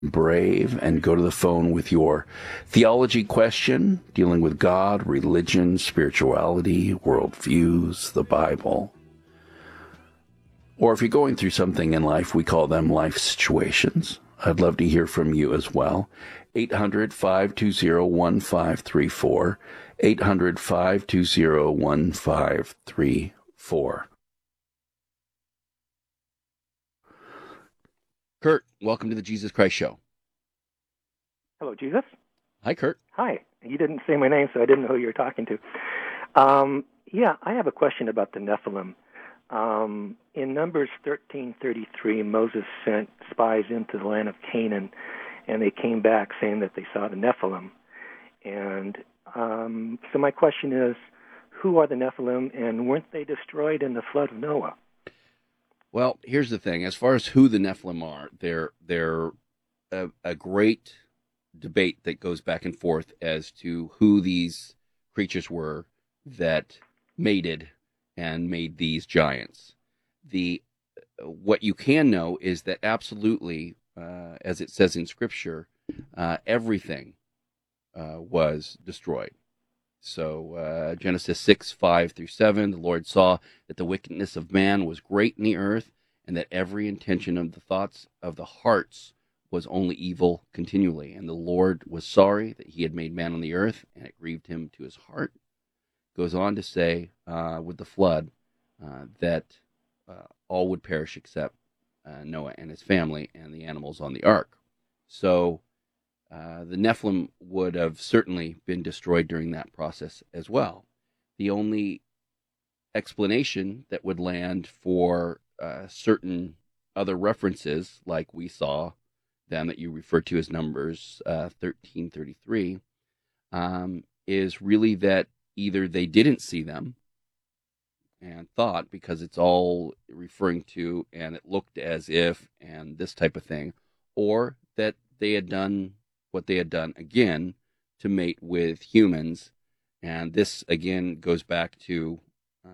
brave and go to the phone with your theology question dealing with God, religion, spirituality, worldviews, the Bible. Or if you're going through something in life, we call them life situations. I'd love to hear from you as well. 800-520-1534. 800-520-1534. Kurt, welcome to the Jesus Christ Show. Hello, Jesus. Hi, Kurt. Hi. You didn't say my name, so I didn't know who you were talking to. I have a question about the Nephilim. In Numbers 13:33, Moses sent spies into the land of Canaan, and they came back saying that they saw the Nephilim. And so my question is, who are the Nephilim, and weren't they destroyed in the flood of Noah? Well, here's the thing. As far as who the Nephilim are, they're a great debate that goes back and forth as to who these creatures were that mated and made these giants. What you can know is that absolutely, as it says in Scripture, everything was destroyed. So Genesis 6:5-7, the Lord saw that the wickedness of man was great in the earth, and that every intention of the thoughts of the hearts was only evil continually. And the Lord was sorry that he had made man on the earth, and it grieved him to his heart. Goes on to say with the flood that all would perish except Noah and his family and the animals on the ark. So the Nephilim would have certainly been destroyed during that process as well. The only explanation that would land for certain other references, like we saw them that you referred to as Numbers 13:33, is really that either they didn't see them and thought, because it's all referring to and it looked as if and this type of thing, or that they had done what they had done again to mate with humans. And this again goes back to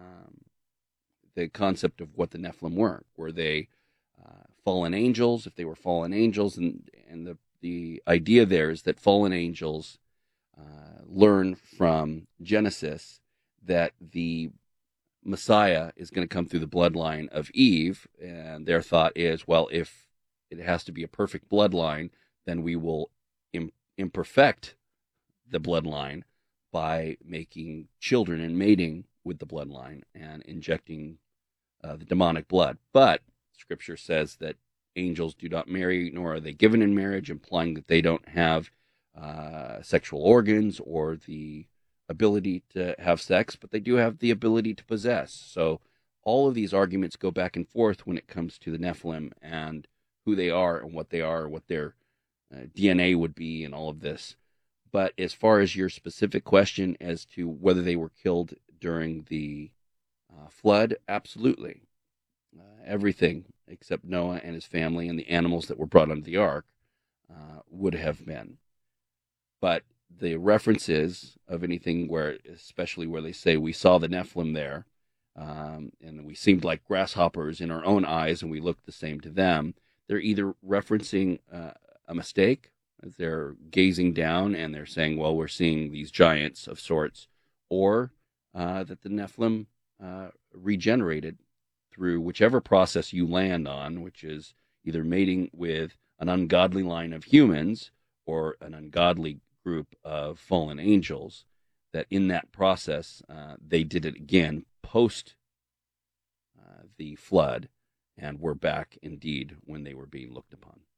the concept of what the Nephilim were. Were they fallen angels? If they were fallen angels, and the idea there is that fallen angels learn from Genesis that the Messiah is going to come through the bloodline of Eve, and their thought is, well, if it has to be a perfect bloodline, then we will imperfect the bloodline by making children and mating with the bloodline and injecting the demonic blood. But Scripture says that angels do not marry, nor are they given in marriage, implying that they don't have sexual organs or the ability to have sex, but they do have the ability to possess. So all of these arguments go back and forth when it comes to the Nephilim and who they are and what their DNA would be and all of this. But as far as your specific question as to whether they were killed during the flood, absolutely. Everything except Noah and his family and the animals that were brought onto the ark would have been. But the references of anything where, especially where they say we saw the Nephilim there, and we seemed like grasshoppers in our own eyes and we looked the same to them, they're either referencing a mistake as they're gazing down and they're saying, well, we're seeing these giants of sorts, or that the Nephilim regenerated through whichever process you land on, which is either mating with an ungodly line of humans or an ungodly group of fallen angels, that in that process they did it again post the flood and were back indeed when they were being looked upon.